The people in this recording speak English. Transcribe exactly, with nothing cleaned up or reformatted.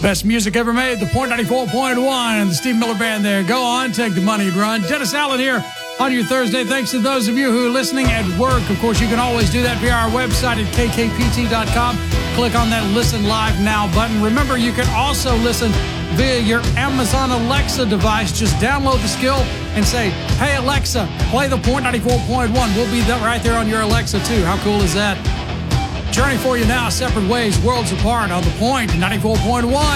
Best music ever made, the Point ninety-four point one and the Steve Miller Band there. Go on, take the money and run. Dennis Allen here on your Thursday. Thanks to those of you who are listening at work. Of course, you can always do that via our website at k k p t dot com. Click on that Listen Live Now button. Remember, you can also listen via your Amazon Alexa device. Just download the skill and say, hey, Alexa, play the Point ninety-four point one. We'll be right there on your Alexa, too. How cool is that? Journey for you now, separate ways, worlds apart on the Point ninety-four point one.